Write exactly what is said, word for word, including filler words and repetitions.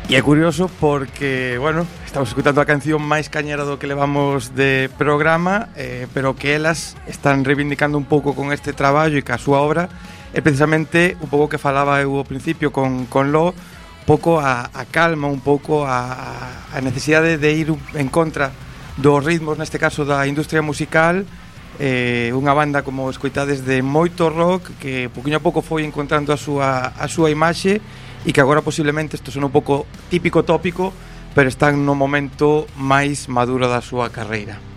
E é curioso porque, bueno, estamos escutando a canción máis cañera do que levamos de programa, eh, pero que elas están reivindicando un pouco con este traballo e ca súa obra, é precisamente un pouco que falaba eu ao principio con, con Lo, un pouco a, a calma, un pouco a, a necesidade de ir en contra dos ritmos, neste caso da industria musical, eh, unha banda como escoitades de moito rock que poquinho a pouco foi encontrando a súa, a súa imaxe e que agora posiblemente isto son un pouco típico tópico, pero están no momento máis maduro da súa carreira.